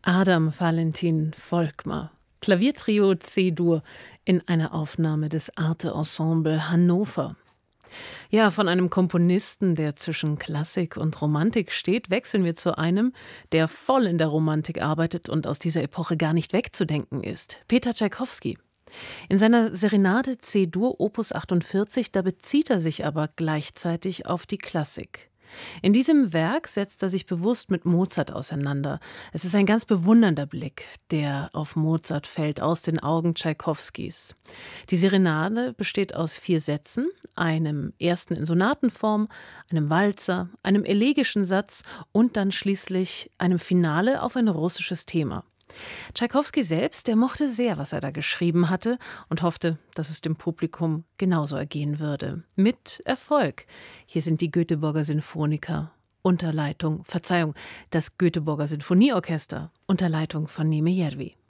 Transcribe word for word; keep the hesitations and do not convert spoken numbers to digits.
Adam Valentin Volkmar, Klaviertrio C-Dur in einer Aufnahme des Arte Ensemble Hannover. Ja, von einem Komponisten, der zwischen Klassik und Romantik steht, wechseln wir zu einem, der voll in der Romantik arbeitet und aus dieser Epoche gar nicht wegzudenken ist: Peter Tschaikowski. In seiner Serenade C-Dur Opus achtundvierzig, da bezieht er sich aber gleichzeitig auf die Klassik. In diesem Werk setzt er sich bewusst mit Mozart auseinander. Es ist ein ganz bewundernder Blick, der auf Mozart fällt aus den Augen Tschaikowskis. Die Serenade besteht aus vier Sätzen, einem ersten in Sonatenform, einem Walzer, einem elegischen Satz und dann schließlich einem Finale auf ein russisches Thema. Tschaikowski selbst, der mochte sehr, was er da geschrieben hatte und hoffte, dass es dem Publikum genauso ergehen würde. Mit Erfolg. Hier sind die Göteborger Sinfoniker unter Leitung, Verzeihung, das Göteborger Sinfonieorchester unter Leitung von Niemi Järvi.